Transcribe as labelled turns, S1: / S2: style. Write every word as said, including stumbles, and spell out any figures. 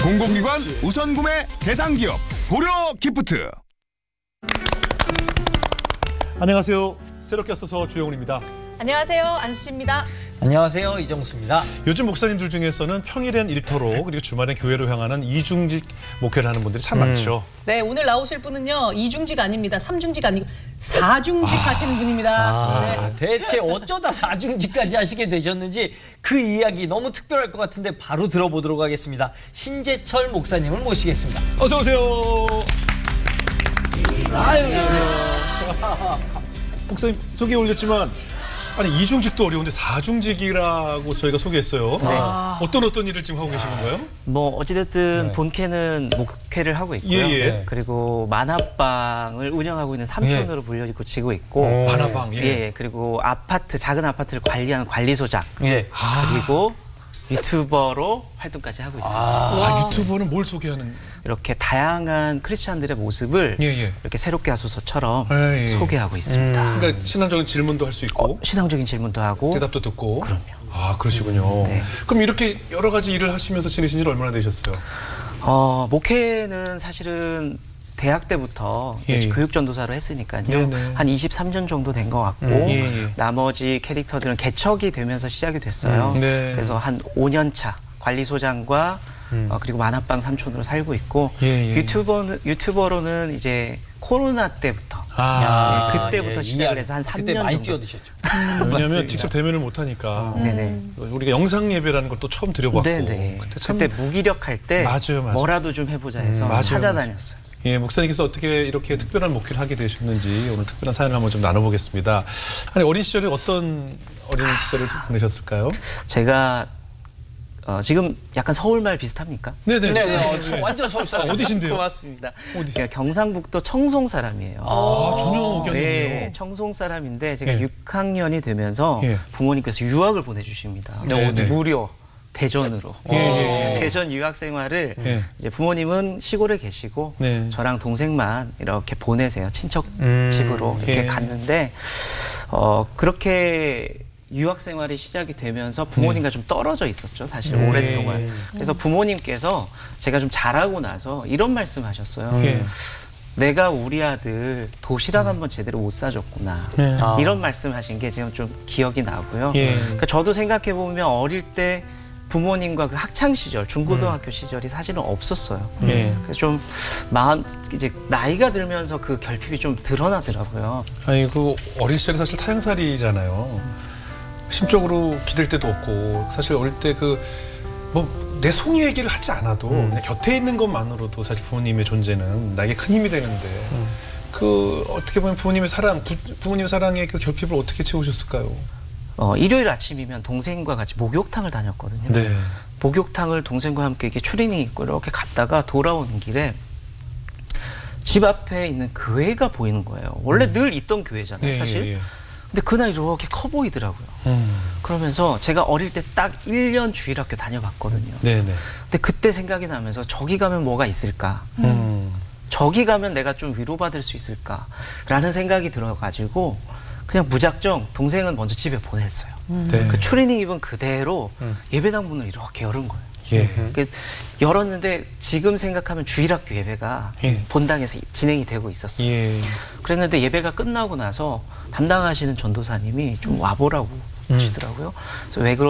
S1: 공공기관 우선 구매 대상 기업 고려 기프트.
S2: 안녕하세요. 새롭게 써서 주영훈입니다.
S3: 안녕하세요. 안수지입니다.
S4: 안녕하세요. 이정수입니다.
S2: 요즘 목사님들 중에서는 평일엔 일터로 그리고 주말엔 교회로 향하는 이중직 목회를 하는 분들이 참
S4: 음.
S2: 많죠.
S3: 네, 오늘 나오실 분은요. 이중직 아닙니다. 삼중직 아니고 사중직 아. 하시는 분입니다.
S4: 아,
S3: 네.
S4: 대체 어쩌다 사중직까지 하시게 되셨는지 그 이야기 너무 특별할 것 같은데 바로 들어보도록 하겠습니다. 신재철 목사님을 모시겠습니다.
S2: 어서 오세요.
S4: 아유,
S2: 목사님 소개 올렸지만 아니 이중직도 어려운데 사중직이라고 저희가 소개했어요.
S4: 네.
S2: 어떤 어떤 일을 지금 하고 계신 건가요?
S5: 뭐 어찌됐든
S2: 네.
S5: 본캐는 목회를 하고 있고요.
S2: 예, 예.
S5: 그리고 만화방을 운영하고 있는 삼촌으로 불려지고 지고 있고,
S2: 오. 만화방, 예.
S5: 예. 그리고 아파트 작은 아파트를 관리하는 관리소장,
S4: 예.
S5: 그리고 유튜버로 활동까지 하고 있습니다.
S2: 아, 유튜버는 뭘 소개하는?
S5: 이렇게 다양한 크리스찬들의 모습을
S2: 예, 예.
S5: 이렇게 새롭게 하소서처럼
S2: 예, 예.
S5: 소개하고 있습니다.
S2: 그러니까 신앙적인 질문도 할 수 있고
S5: 어, 신앙적인 질문도 하고.
S2: 대답도 듣고.
S5: 그럼요.
S2: 아, 그러시군요.
S5: 네.
S2: 그럼 이렇게 여러 가지 일을 하시면서 지내신 지 얼마나 되셨어요?
S5: 어, 목회는 사실은 대학 때부터
S2: 예, 예.
S5: 교육전도사로 했으니까요.
S2: 네네.
S5: 한 이십삼 년 정도 된 것 같고,
S2: 음, 예, 예.
S5: 나머지 캐릭터들은 개척이 되면서 시작이 됐어요.
S2: 음, 네.
S5: 그래서 한 오 년 차 관리소장과
S2: 음.
S5: 어, 그리고 만화방 삼촌으로 살고 있고,
S2: 예, 예.
S5: 유튜버는, 유튜버로는 이제 코로나 때부터
S2: 아,
S5: 예, 그때부터
S4: 예,
S5: 시작을
S4: 이해.
S5: 해서 한 삼
S4: 그때
S5: 년
S4: 많이
S5: 정도.
S4: 뛰어드셨죠.
S2: 왜냐하면
S4: 맞습니다.
S2: 직접 대면을 못 하니까
S5: 네네.
S2: 우리가 영상 예배라는 걸 또 처음 드려봤고
S5: 네네.
S2: 그때 참
S5: 그때 무기력할 때
S2: 맞아요, 맞아요.
S5: 뭐라도 좀 해보자 해서
S2: 음, 맞아요,
S5: 찾아다녔어요.
S2: 예, 목사님께서 어떻게 이렇게 특별한 목회를 하게 되셨는지 오늘 특별한 사연을 한번 좀 나눠보겠습니다. 아니 어린 시절에 어떤 어린 시절을 보내셨을까요?
S5: 제가 어, 지금 약간 서울말 비슷합니까?
S2: 네네.
S4: 네, 네. 어, 저 완전 서울 사람.
S2: 어디신데요?
S5: 고맙습니다.
S2: 어디?
S5: 제가 경상북도 청송 사람이에요.
S2: 아, 전혀 억양이네요.
S5: 네, 청송 사람인데 제가
S2: 예.
S5: 육 학년이 되면서
S2: 예.
S5: 부모님께서 유학을 보내주십니다.
S2: 네, 네.
S5: 무료 대전으로.
S2: 예, 예, 예.
S5: 대전 유학 생활을
S2: 예.
S5: 이제 부모님은 시골에 계시고
S2: 네.
S5: 저랑 동생만 이렇게 보내세요. 친척
S2: 음,
S5: 집으로 이렇게
S2: 예.
S5: 갔는데 어, 그렇게 유학 생활이 시작이 되면서 부모님과 좀 떨어져 있었죠. 사실
S2: 네.
S5: 오랫동안. 그래서 부모님께서 제가 좀 자라고 나서 이런 말씀하셨어요.
S2: 예.
S5: 내가 우리 아들 도시락 한번 제대로 못 사줬구나.
S2: 네.
S4: 아.
S5: 이런 말씀하신 게 지금 좀 기억이 나고요.
S2: 예.
S5: 그러니까 저도 생각해 보면 어릴 때 부모님과 그 학창 시절, 중고등학교 시절이 사실은 없었어요.
S2: 예.
S5: 그래서 좀 마음 이제 나이가 들면서 그 결핍이 좀 드러나더라고요.
S2: 아니 그 어린 시절에 사실 타향살이잖아요. 심적으로 기댈 데도 없고 사실 어릴 때 그 뭐 내 속의 얘기를 하지 않아도
S4: 음.
S2: 그냥 곁에 있는 것만으로도 사실 부모님의 존재는 나에게 큰 힘이 되는데
S4: 음.
S2: 그 어떻게 보면 부모님의 사랑, 부, 부모님의 사랑의 그 결핍을 어떻게 채우셨을까요?
S5: 어, 일요일 아침이면 동생과 같이 목욕탕을 다녔거든요.
S2: 네.
S5: 목욕탕을 동생과 함께 이렇게 추리닝 입고 이렇게 갔다가 돌아오는 길에 집 앞에 있는 교회가 보이는 거예요. 원래 늘 있던 교회잖아요,
S2: 예,
S5: 사실.
S2: 예, 예.
S5: 근데 그날 이렇게 커 보이더라고요.
S2: 음.
S5: 그러면서 제가 어릴 때 딱 일 년 주일학교 다녀봤거든요.
S2: 네네.
S5: 근데 그때 생각이 나면서 저기 가면 뭐가 있을까?
S2: 음.
S5: 저기 가면 내가 좀 위로받을 수 있을까라는 생각이 들어가지고 그냥 무작정 동생은 먼저 집에 보냈어요.
S2: 네.
S5: 그 추리닝 입은 그대로 예배당 문을 이렇게 열은 거예요.
S2: 예.
S5: 그 열었는데 지금 생각하면 주일학교 예배가
S2: 예.
S5: 본당에서 진행이 되고 있었어요.
S2: 예.
S5: 그랬는데 예배가 끝나고 나서 담당하시는 전도사님이 좀 와보라고 하시더라고요. 그래서 왜 그러